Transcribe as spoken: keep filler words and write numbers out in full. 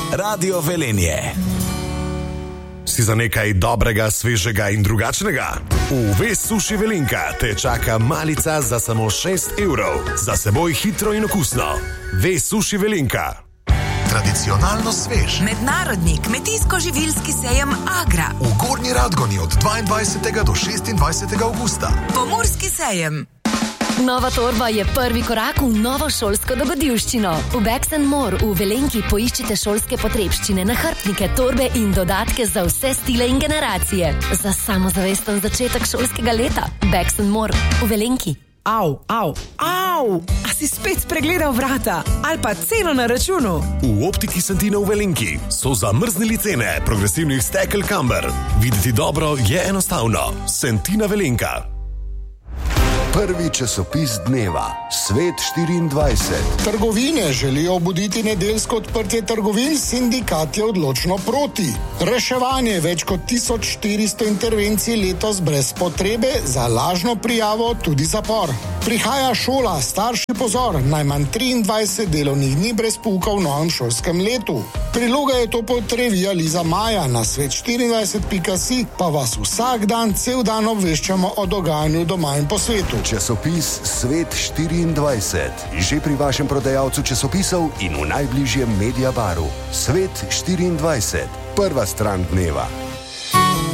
Radio Velenje. Si za nekaj dobrega, svežega in drugačnega? V Ves Suši Velenka te čaka malica za samo šest evrov. Za seboj hitro in okusno. Ves Suši Velenka. Tradicionalno svež. Mednarodni kmetijsko-živilski sejem Agra. V Gornji Radgoni od dvaindvajsetega do šestindvajsetega avgusta. Pomurski sejem. Nova torba je prvi korak v novo šolsko dogodivščino. V Bags and More v Velenki poiščite šolske potrebščine, nahrbtnike, torbe in dodatke za vse stile in generacije. Za samozavesten začetek šolskega leta. Bags and More v Velenki. Au, au, au! A si spet spregledal vrata? Ali pa ceno na računu? V Optiki Santina v Velenki so zamrznili cene progresivnih stekel Camber. Videti dobro je enostavno. Santina Velenka. Prvi časopis dneva, Svet štiriindvajset. Trgovine želijo obuditi nedeljsko odprtje trgovin, sindikat je odločno proti. Reševanje več kot tisoč štiristo intervencij letos brez potrebe, za lažno prijavo tudi zapor. Prihaja šola, starši pozor, najmanj triindvajset delovnih dni brez pouka v novem šolskem letu. Priloga je to pod revija Liza Maja, na svet štiriindvajset pika si pa vas vsak dan, cel dan obveščamo o dogajanju doma in po svetu. Časopis Svet štiriindvajset. Že pri vašem prodajalcu časopisov in v najbližjem Mediabaru. Svet štiriindvajset. Prva stran dneva.